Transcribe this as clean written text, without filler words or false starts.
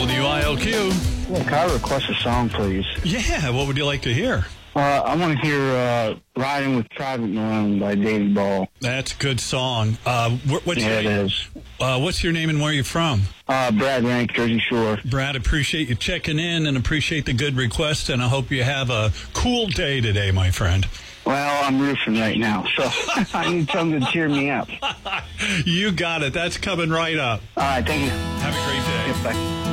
WILQ. Look, I request a song, please. Yeah, what would you like to hear? I want to hear Riding with Private Malone by Davey Ball. That's a good song. It is. What's your name and where are you from? Brad Rank, Jersey Shore. Brad, appreciate you checking in and appreciate the good request, and I hope you have a cool day today, my friend. Well, I'm roofing right now, so I need something to cheer me up. You got it. That's coming right up. All right, thank you. Have a great day. Yep, bye.